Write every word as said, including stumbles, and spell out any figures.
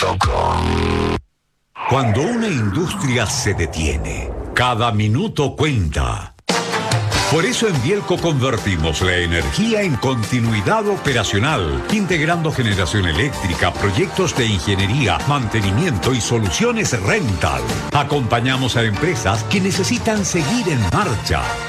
punto com. Cuando una industria se detiene, cada minuto cuenta. Por eso en Bielco convertimos la energía en continuidad operacional, integrando generación eléctrica, proyectos de ingeniería, mantenimiento y soluciones rental. Acompañamos a empresas que necesitan seguir en marcha.